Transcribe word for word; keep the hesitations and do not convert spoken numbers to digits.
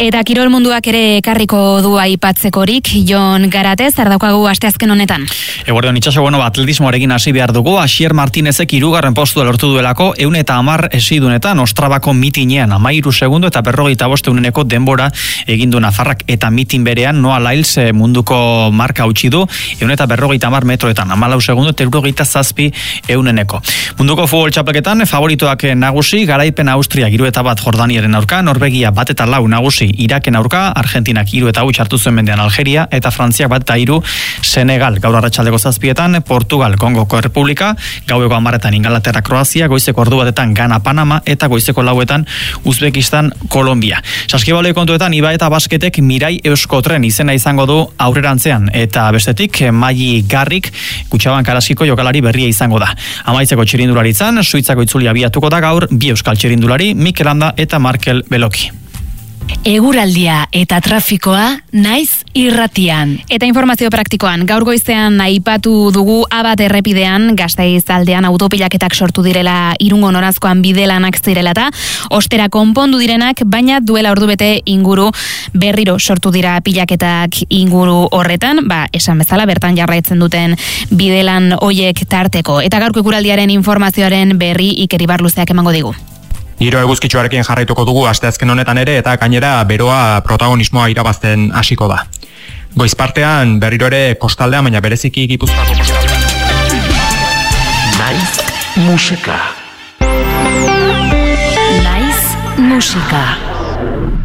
Eta kirol munduak ere ekarriko du aipatzekorik, Jon Garatez, ardaukagu asteazken honetan. Eguerdion itxaso, bueno, atletismoarekin hasi behar dugu, Asier Martinezek hirugarren postua lortu duelako, ehun eta hamar esidunetan, Ostrabako mitinean, hamairu segundo eta berrogeita bost eguneneko denbora egindu Nafarrak, eta mitin berean, Noah Lyles munduko marka utzi du, ehun eta berrogeita hamar metroetan, hamalau segundo eta berrogeita zazpi eguneneko. Munduko futbol txapelketan, favoritoak nagusi, garaipen Austria hiru eta bat Jordaniaren aurka, Norvegia bat eta lau nagusi Iraken aurka, Argentinak hiru eta huts hartu zuen mendean Algeria, eta Frantziak bat eta hiru Senegal. Gaur arratsaldeko zazpietan, Portugal, Kongoko Errepublika, gaueko hamaretan Ingalaterra, Kroazia, goizeko ordu batetan Gana, Panama, eta goizeko lauetan Uzbekistan, Kolombia. Saskibaloi kontuetan, Iba eta Basketek Mirai Euskotren izena izango du aurrerantzean, eta bestetik, Maili Garrik, Kutxabank Araskiko jokalari berria izango da. Amaitzeko txirindularitzan, Suitzako itzuli abiatuko da gaur, bi euskal txirindulari, Mikel Landa eta Markel Beloki. Eguraldia eta trafikoa naiz irratian. Eta informazio praktikoan, gaur goizean aipatu dugu Abat errepidean, Gasteiz aldean autopilaketak sortu direla Irungo norazkoan bidelanak zirela eta ostera konpondu direnak, baina duela ordubete inguru berriro sortu dira pilaketak inguru horretan, ba, esan bezala bertan jarraitzen duten bidelan hoiek tarteko. Eta gaurko eguraldiaren informazioaren berri Iker Ibarluzeak emango digu. Giro eguzkitsuarekin jarraituko dugu asteazken honetan ere eta gainera beroa protagonismoa irabazten hasiko da. Goiz partean berriro ere kostaldean, baina bereziki Gipuzkoako kostaldean. Naiz musika. Naiz musika.